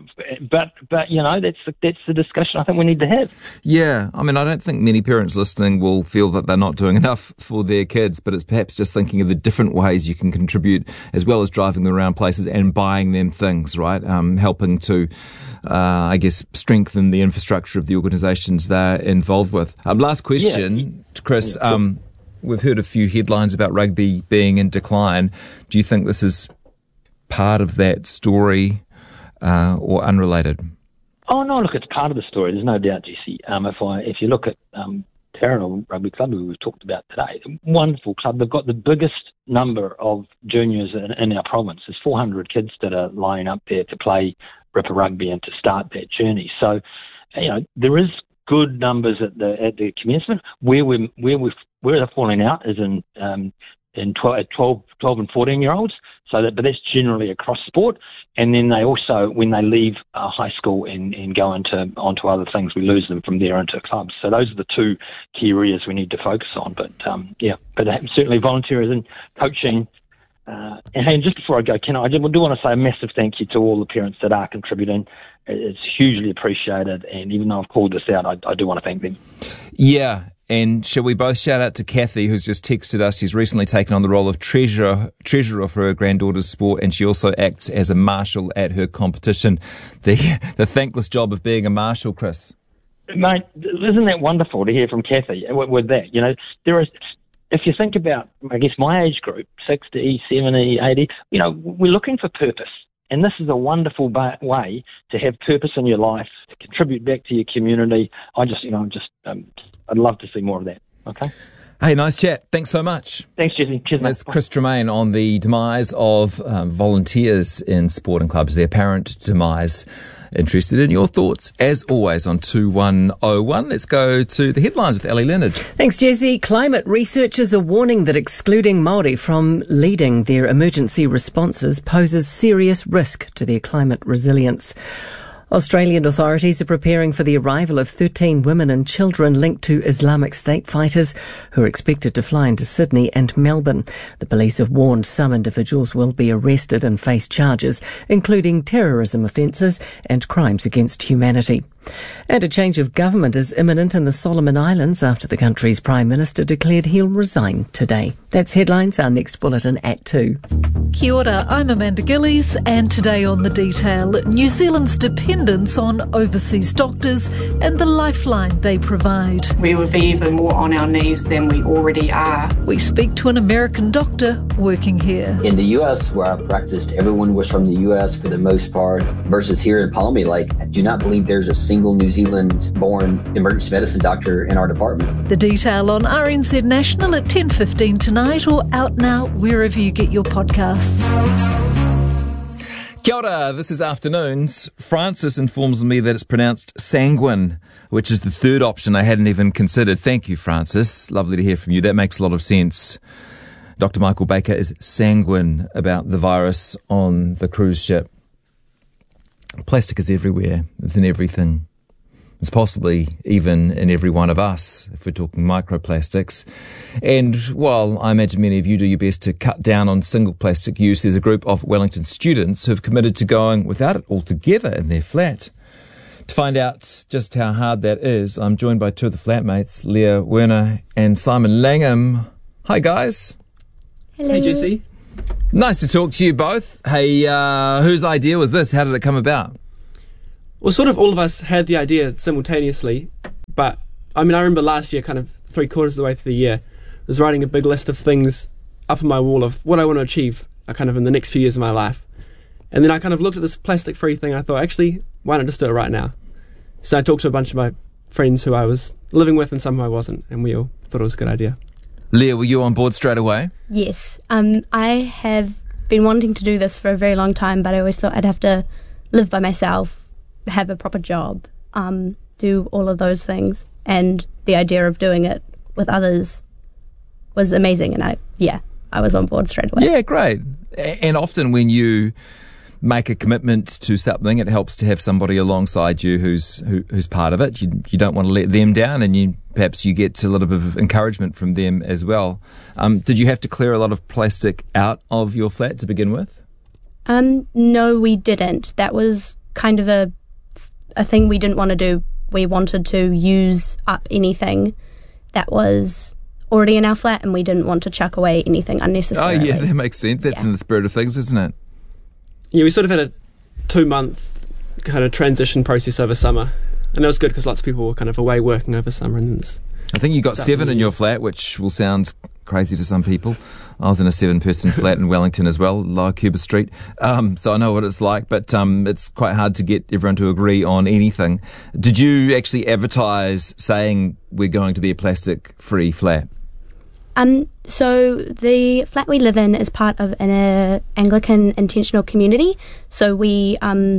but but you know, that's the, that's the discussion I think we need to have. Yeah, I mean, I don't think many parents listening will feel that they're not doing enough for their kids, but it's perhaps just thinking of the different ways you can contribute, as well as driving them around places and buying them things, right? Um, helping to. Uh, I guess, strengthen the infrastructure of the organisations they're involved with. Um, last question, yeah. Chris. Um, we've heard a few headlines about rugby being in decline. Do you think this is part of that story uh, or unrelated? Oh, no, look, it's part of the story. There's no doubt, Jesse. Um, if I, if you look at um, Taradale Rugby Club, who we've talked about today, wonderful club. They've got the biggest number of juniors in, in our province. There's four hundred kids that are lining up there to play Ripper Rugby and to start that journey. So, you know, there is good numbers at the at the commencement. Where we where we where they're falling out is in um, in twelve, twelve, twelve and fourteen year olds. So that, but that's generally across sport. And then they also, when they leave uh, high school and, and go into onto other things, we lose them from there into clubs. So those are the two key areas we need to focus on. But um, yeah, but certainly volunteerism, coaching. Uh, and, and just before I go, Ken, I do, do want to say a massive thank you to all the parents that are contributing. It's hugely appreciated, and even though I've called this out, I, I do want to thank them. Yeah, and shall we both shout out to Kathy, who's just texted us. She's recently taken on the role of treasurer, treasurer for her granddaughter's sport, and she also acts as a marshal at her competition. The, the thankless job of being a marshal, Chris. Mate, isn't that wonderful to hear from Kathy with, with that? You know, there is... If you think about, I guess, my age group, sixty, seventy, eighty, you know, we're looking for purpose. And this is a wonderful ba- way to have purpose in your life, to contribute back to your community. I just, you know, just, um, I'd love to see more of that. Okay? Hey, nice chat. Thanks so much. Thanks, Jesse. Cheers, mate. That's Chris Tremaine on the demise of um, volunteers in sporting clubs, the apparent demise. Interested in your thoughts, as always, on two one oh one. Let's go to the headlines with Ellie Leonard. Thanks, Jesse. Climate researchers are warning that excluding Māori from leading their emergency responses poses serious risk to their climate resilience. Australian authorities are preparing for the arrival of thirteen women and children linked to Islamic State fighters who are expected to fly into Sydney and Melbourne. The police have warned some individuals will be arrested and face charges, including terrorism offences and crimes against humanity. And a change of government is imminent in the Solomon Islands after the country's Prime Minister declared he'll resign today. That's headlines, our next bulletin at two. Kia ora, I'm Amanda Gillies, and today on The Detail, New Zealand's dependence on overseas doctors and the lifeline they provide. We would be even more on our knees than we already are. We speak to an American doctor working here. In the U S, where I practiced, everyone was from the U S for the most part, versus here in Palmy, like, I do not believe there's a single single New Zealand-born emergency medicine doctor in our department. The detail on R N Z National at ten fifteen tonight, or out now wherever you get your podcasts. Kia ora, this is Afternoons. Francis informs me that it's pronounced sanguine, which is the third option I hadn't even considered. Thank you, Francis. Lovely to hear from you. That makes a lot of sense. Doctor Michael Baker is sanguine about the virus on the cruise ship. Plastic is everywhere. It's in everything. It's possibly even in every one of us, if we're talking microplastics. And while I imagine many of you do your best to cut down on single plastic use, there's a group of Wellington students who've committed to going without it altogether in their flat. To find out just how hard that is, I'm joined by two of the flatmates, Leah Werner and Simon Langham. Hi, guys. Hello. Hey, Jesse. Nice to talk to you both. Hey, uh, whose idea was this? How did it come about? Well, sort of all of us had the idea simultaneously, but I mean, I remember last year, kind of three quarters of the way through the year, I was writing a big list of things up on my wall of what I want to achieve uh, kind of in the next few years of my life. And then I kind of looked at this plastic-free thing, and I thought, actually, why not just do it right now? So I talked to a bunch of my friends who I was living with and some who I wasn't, and we all thought it was a good idea. Leah, were you on board straight away? Yes. Um, I have been wanting to do this for a very long time, but I always thought I'd have to live by myself, have a proper job, um, do all of those things. And the idea of doing it with others was amazing. And I, yeah, I was on board straight away. Yeah, great. And often when you make a commitment to something, it helps to have somebody alongside you who's who, who's part of it. You, you don't want to let them down, and you perhaps you get a little bit of encouragement from them as well. Um, did you have to clear a lot of plastic out of your flat to begin with? Um, no, we didn't. That was kind of a a thing we didn't want to do. We wanted to use up anything that was already in our flat, and we didn't want to chuck away anything unnecessarily. Oh, yeah, that makes sense. That's yeah. in the spirit of things, isn't it? Yeah, we sort of had a two-month kind of transition process over summer, and it was good because lots of people were kind of away working over summer. And then I think you got seven in your flat, which will sound crazy to some people. I was in a seven-person flat in Wellington as well, Lower Cuba Street, um, so I know what it's like, but um, it's quite hard to get everyone to agree on anything. Did you actually advertise saying we're going to be a plastic-free flat? Um, so the flat we live in is part of an uh, Anglican intentional community. So we um,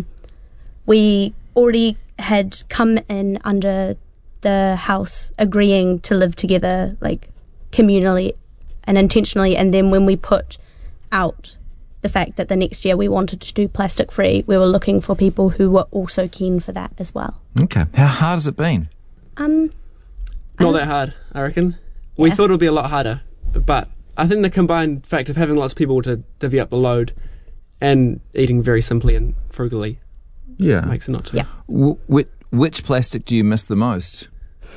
we already had come in under the house agreeing to live together, like communally and intentionally. And then when we put out the fact that the next year we wanted to do plastic free, we were looking for people who were also keen for that as well. Okay. How hard has it been? Um, Not that hard, I reckon. We yeah. thought it would be a lot harder, but I think the combined fact of having lots of people to divvy up the load and eating very simply and frugally yeah. makes it not too. Yeah. W- which, which plastic do you miss the most?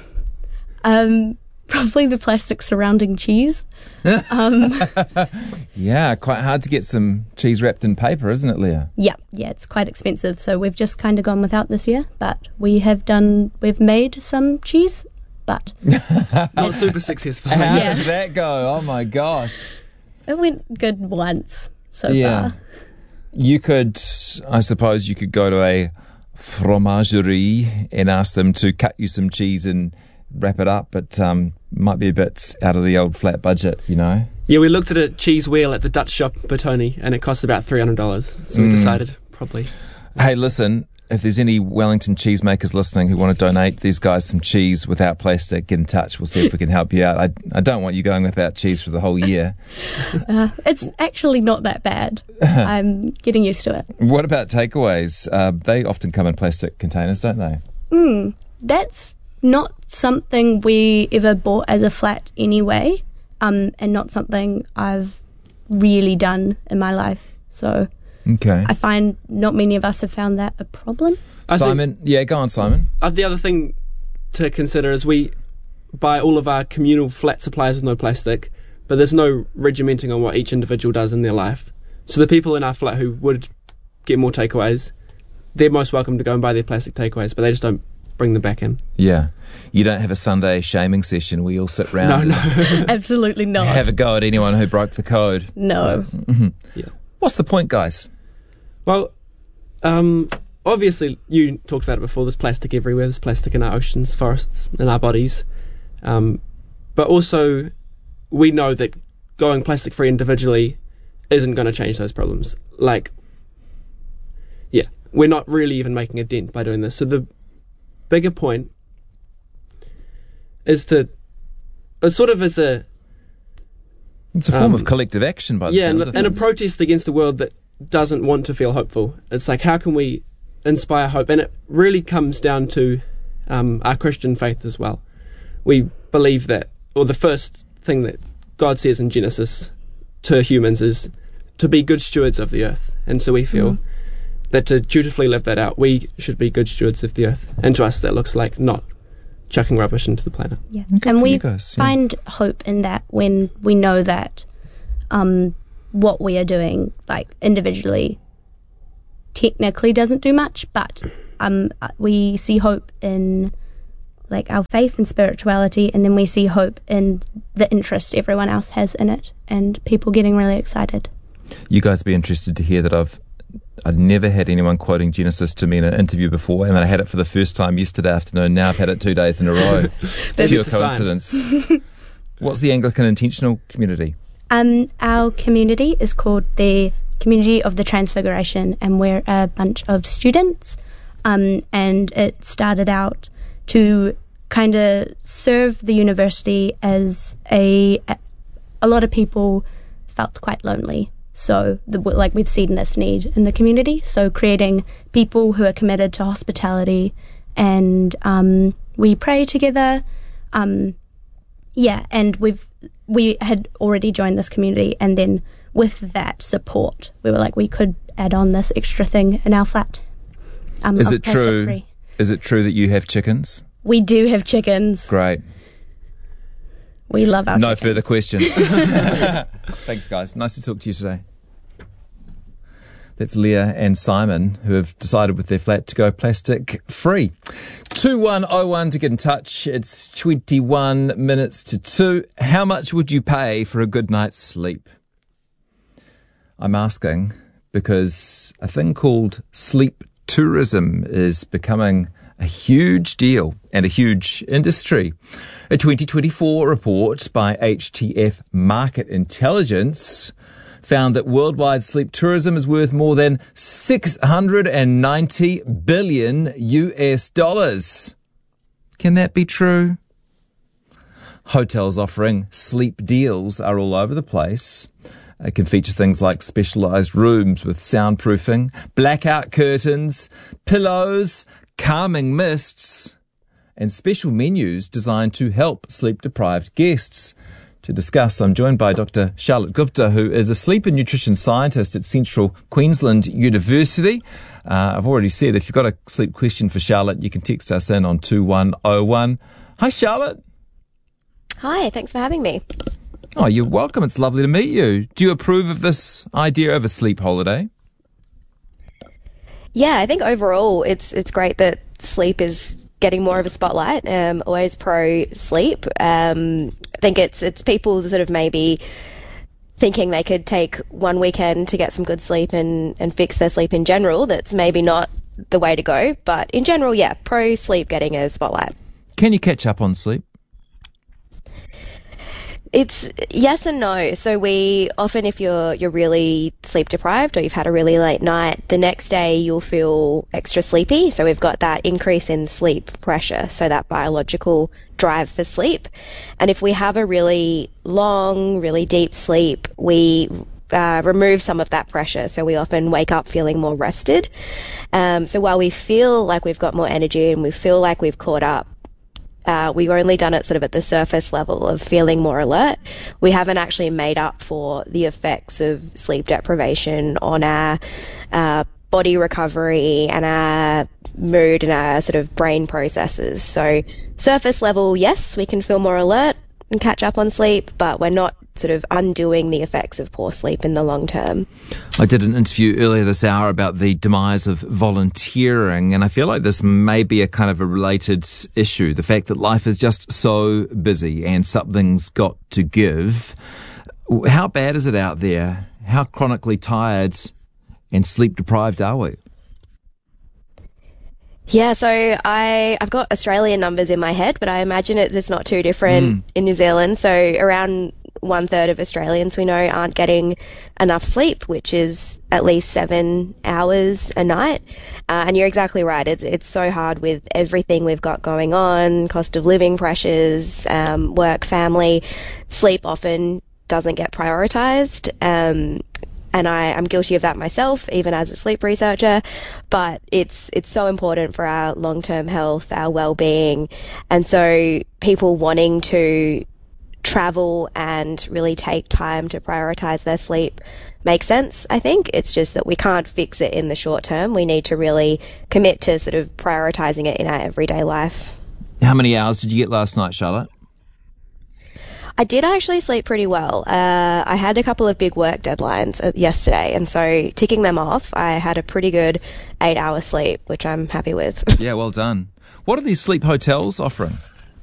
Um, probably the plastic surrounding cheese. um, yeah, quite hard to get some cheese wrapped in paper, isn't it, Leah? Yeah, yeah, it's quite expensive, so we've just kind of gone without this year, but we have done, we've made some cheese. But not super successful. How yeah. did that go? Oh my gosh. It went good once so yeah. far. You could, I suppose you could go to a fromagerie and ask them to cut you some cheese and wrap it up, but um, might be a bit out of the old flat budget, you know? Yeah, we looked at a cheese wheel at the Dutch shop Bertoni, and it cost about three hundred dollars, so we mm. decided probably. Hey, listen, if there's any Wellington cheesemakers listening who want to donate these guys some cheese without plastic, get in touch. We'll see if we can help you out. I, I don't want you going without cheese for the whole year. Uh, it's actually not that bad. I'm getting used to it. What about takeaways? Uh, they often come in plastic containers, don't they? Mm, that's not something we ever bought as a flat anyway, um, and not something I've really done in my life. So... Okay. I find not many of us have found that a problem. I Simon, think, yeah, go on, Simon. Uh, the other thing to consider is we buy all of our communal flat supplies with no plastic, but there's no regimenting on what each individual does in their life. So the people in our flat who would get more takeaways, they're most welcome to go and buy their plastic takeaways, but they just don't bring them back in. Yeah. You don't have a Sunday shaming session where you'll sit round no, no. Absolutely not. Have a go at anyone who broke the code. No. Mm-hmm. Yeah. What's the point, guys? Well, um, obviously, you talked about it before, there's plastic everywhere, there's plastic in our oceans, forests, in our bodies. Um, but also, we know that going plastic-free individually isn't going to change those problems. Like, yeah, we're not really even making a dent by doing this. So the bigger point is to, it's sort of as a... It's a form um, of collective action by the yeah, sounds and, of and a things. protest against a world that doesn't want to feel hopeful. It's like, how can we inspire hope? And it really comes down to um, our Christian faith as well. We believe that, or the first thing that God says in Genesis to humans is to be good stewards of the earth. And so we feel mm. that to dutifully live that out, we should be good stewards of the earth. And to us, that looks like not chucking rubbish into the planet. Yeah, and we guys, yeah. find hope in that when we know that um, what we are doing, like individually, technically doesn't do much, but um, we see hope in like our faith and spirituality, and then we see hope in the interest everyone else has in it, and people getting really excited. You guys be interested to hear that I've I'd never had anyone quoting Genesis to me in an interview before, and then I had it for the first time yesterday afternoon. Now I've had it two days in a row. It's pure coincidence. What's the Anglican Intentional Community? Um, our community is called the Community of the Transfiguration, and we're a bunch of students. Um, and it started out to kind of serve the university as a. A lot of people felt quite lonely. So, the, like, we've seen this need in the community. So, creating people who are committed to hospitality, and um, we pray together. Um, yeah, and we've we had already joined this community, and then with that support, we were like, we could add on this extra thing in our flat. Um, Is it true? Free. Is it true that you have chickens? We do have chickens. Great. We love our No chickens. further questions. Thanks, guys. Nice to talk to you today. That's Leah and Simon, who have decided with their flat to go plastic free. two one oh one to get in touch. It's twenty-one minutes to two. How much would you pay for a good night's sleep? I'm asking because a thing called sleep tourism is becoming a huge deal and a huge industry. A twenty twenty-four report by H T F Market Intelligence found that worldwide sleep tourism is worth more than six hundred ninety billion U S dollars. Can that be true? Hotels offering sleep deals are all over the place. It can feature things like specialised rooms with soundproofing, blackout curtains, pillows, calming mists, and special menus designed to help sleep-deprived guests. To discuss, I'm joined by Doctor Charlotte Gupta, who is a sleep and nutrition scientist at Central Queensland University. Uh, I've already said, if you've got a sleep question for Charlotte, you can text us in on two one oh one. Hi, Charlotte. Hi, thanks for having me. Oh, you're welcome. It's lovely to meet you. Do you approve of this idea of a sleep holiday? Yeah, I think overall it's it's great that sleep is getting more of a spotlight. Um, always pro sleep. Um, I think it's it's people sort of maybe thinking they could take one weekend to get some good sleep and, and fix their sleep in general. That's maybe not the way to go. But in general, yeah, pro sleep getting a spotlight. Can you catch up on sleep? It's yes and no. So we often, if you're you're really sleep deprived or you've had a really late night, the next day you'll feel extra sleepy. So we've got that increase in sleep pressure, so that biological drive for sleep. And if we have a really long, really deep sleep, we uh, remove some of that pressure. So we often wake up feeling more rested. Um, so while we feel like we've got more energy and we feel like we've caught up, Uh, we've only done it sort of at the surface level of feeling more alert. We haven't actually made up for the effects of sleep deprivation on our uh, body recovery and our mood and our sort of brain processes. So surface level, yes, we can feel more alert and catch up on sleep, but we're not sort of undoing the effects of poor sleep in the long term. I did an interview earlier this hour about the demise of volunteering, and I feel like this may be a kind of a related issue, the fact that life is just so busy and something's got to give. How bad is it out there? How chronically tired and sleep deprived are we? Yeah, so I, I've got Australian numbers in my head, but I imagine it, it's not too different Mm. in New Zealand. So around one third of Australians we know aren't getting enough sleep, which is at least seven hours a night. Uh, and you're exactly right. It's, it's so hard with everything we've got going on, cost of living pressures, um, work, family. Sleep often doesn't get prioritised. Um, and I, I'm guilty of that myself, even as a sleep researcher. But it's it's so important for our long-term health, our well-being. And so people wanting to travel and really take time to prioritise their sleep makes sense, I think. It's just that we can't fix it in the short term. We need to really commit to sort of prioritising it in our everyday life. How many hours did you get last night, Charlotte? I did actually sleep pretty well. Uh, I had a couple of big work deadlines uh, yesterday, and so ticking them off, I had a pretty good eight-hour sleep, which I'm happy with. Yeah, well done. What are these sleep hotels offering?